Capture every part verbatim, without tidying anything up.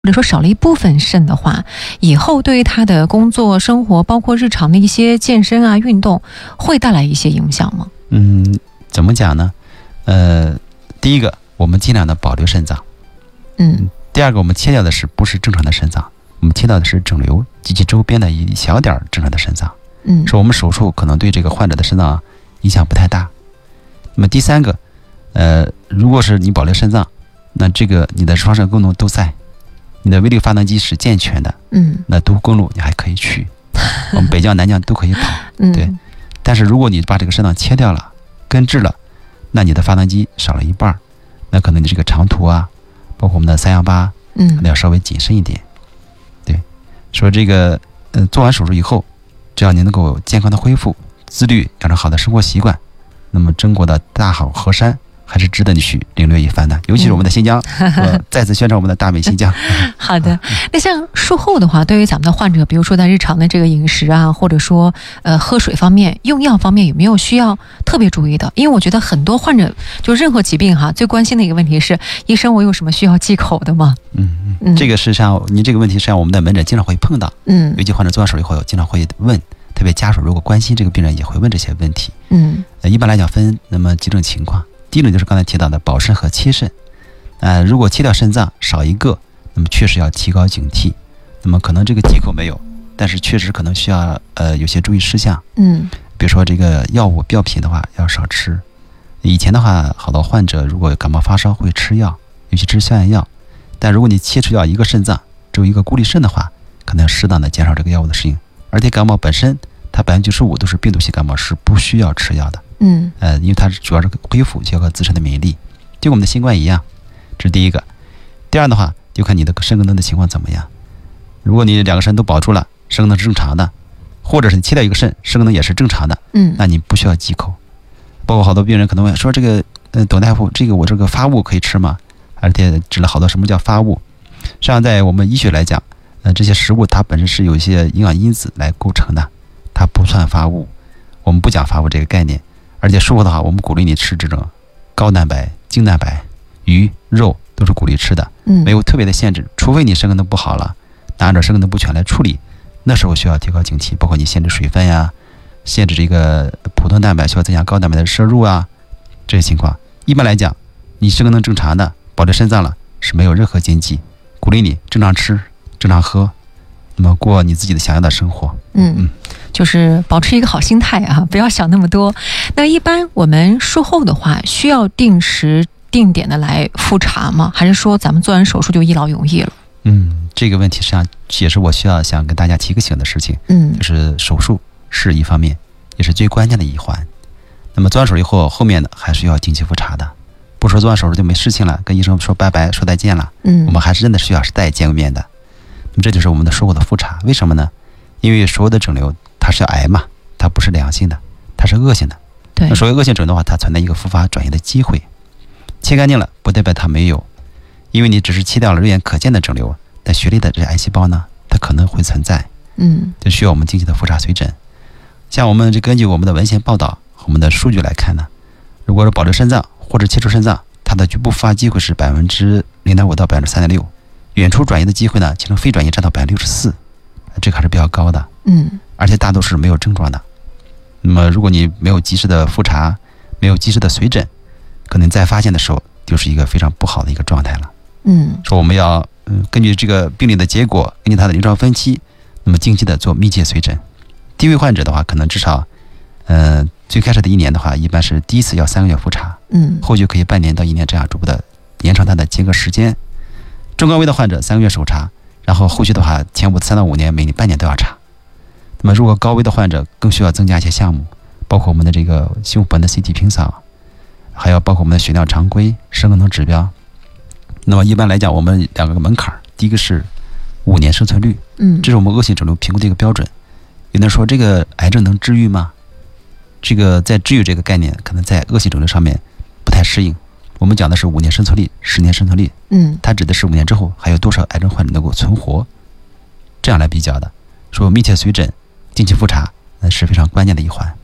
或者说少了一部分肾的话，以后对于他的工作生活包括日常的一些健身啊运动会带来一些影响吗？ 嗯，怎么讲呢？呃，第一个我们尽量的保留肾脏， 嗯， 第二个我们切掉的是不是正常的肾脏，我们切掉的是肿瘤及其周边的一小点正常的肾脏， 嗯， 说我们手术可能对这个患者的肾脏影响不太大。那么第三个，呃，如果是你保留肾脏，那这个你的双肾功能都在，你的微粒发动机是健全的， 嗯， 那东公路你还可以去，我们北疆南疆都可以跑， 嗯， 对。但是如果你把这个肾脏切掉了，根治了，那你的发动机少了一半，那可能你这个长途啊，包括我们的三幺八， 嗯， 可能要稍微谨慎一点。对，说这个，呃，做完手术以后，只要你能够健康的恢复，自律，养成好的生活习惯，那么中国的大好河山还是值得你去领略一番的，尤其是我们的新疆，呃、再次宣传我们的大美新疆。 好的，那像术后的话，对于咱们的患者，比如说在日常的这个饮食啊，或者说呃喝水方面、用药方面，有没有需要特别注意的？因为我觉得很多患者就任何疾病哈，最关心的一个问题是，医生我有什么需要忌口的吗？ 嗯嗯，这个实际上您这个问题实际上我们的门诊经常会碰到，嗯，尤其患者做完手术以后，经常会问。特别家属如果关心这个病人，也会问这些问题。嗯，呃，一般来讲分那么几种情况。第一种就是刚才提到的保肾和切肾。呃，如果切掉肾脏少一个，那么确实要提高警惕。那么可能这个忌口没有，但是确实可能需要呃有些注意事项。嗯，比如说这个药物药品的话要少吃。以前的话，好多患者如果感冒发烧会吃药，尤其吃消炎药。但如果你切除掉一个肾脏，只有一个孤立肾的话，可能要适当的减少这个药物的使用。而且感冒本身，它百分之九十五都是病毒性感冒，是不需要吃药的。嗯，呃，因为它主要是恢复结合自身的免疫力，就跟我们的新冠一样。这是第一个。第二的话，就看你的肾功能的情况怎么样。如果你两个肾都保住了，肾功能是正常的，或者是你切掉一个肾，肾功能也是正常的，嗯，那你不需要忌口。包括好多病人可能问说，这个呃，董大夫，这个我这个发物可以吃吗？而且指了好多什么叫发物。实际上，在我们医学来讲，呃，这些食物它本身是有一些营养因子来构成的，它不算发物，我们不讲发物这个概念。而且术后的话，我们鼓励你吃这种高蛋白、精蛋白、鱼、肉都是鼓励吃的，嗯，没有特别的限制，除非你肾功能不好了，那按照肾功能不全来处理，那时候需要提高警惕，包括你限制水分呀，限制这个普通蛋白，需要增加高蛋白的摄入啊，这些情况。一般来讲，你肾功能正常的，保留肾脏了，是没有任何禁忌，鼓励你正常吃、正常喝，那么过你自己的想要的生活。嗯嗯。 就是保持一个好心态啊，不要想那么多。那一般我们术后的话，需要定时定点的来复查吗？还是说咱们做完手术就一劳永逸了？ 嗯，这个问题实际上也是我需要想跟大家提个醒的事情。嗯，就是手术是一方面，也是最关键的一环。那么做完手术以后，后面的还是要定期复查的，不是说做完手术就没事情了，跟医生说拜拜说再见了。嗯，我们还是真的需要是带见面的。那么这就是我们的术后的复查，为什么呢？因为所有的肿瘤它是癌嘛，它不是良性的，它是恶性的。对，那所谓恶性肿瘤的话，它存在一个复发转移的机会。切干净了不代表它没有，因为你只是切掉了肉眼可见的肿瘤，但血里的这癌细胞呢，它可能会存在。嗯，就需要我们定期的复查随诊。像我们这根据我们的文献报道和我们的数据来看呢，如果是保留肾脏或者切除肾脏，它的局部复发机会是百分之零点五到百分之三点六，远处转移的机会呢，其中非转移占到百分之六十四。这个还是比较高的，嗯，而且大多是没有症状的。那么，如果你没有及时的复查，没有及时的随诊，可能在发现的时候就是一个非常不好的一个状态了。嗯，说我们要嗯根据这个病例的结果，根据它的临床分期，那么定期的做密切随诊。低危患者的话，可能至少，呃，最开始的一年的话，一般是第一次要三个月复查，嗯，后续可以半年到一年这样逐步的延长它的间隔时间。中高危的患者三个月首查。然后后续的话，前五三到五年每年半年都要查。那么如果高危的患者更需要增加一些项目，包括我们的这个胸本的 C T 平扫，还有包括我们的血尿常规、肾功能指标。那么一般来讲，我们两个门槛，第一个是五年生存率，嗯，这是我们恶性肿瘤评估的一个标准。有人说这个癌症能治愈吗？这个在治愈这个概念，可能在恶性肿瘤上面不太适应。我们讲的是五年生存率、十年生存率，嗯，它指的是五年之后还有多少癌症患者能够存活，这样来比较的。说密切随诊、定期复查，那是非常关键的一环。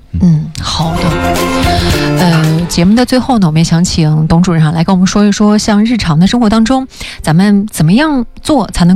嗯，好的。呃，节目的最后呢，我们也想请董主任啊来跟我们说一说，像日常的生活当中，咱们怎么样做才能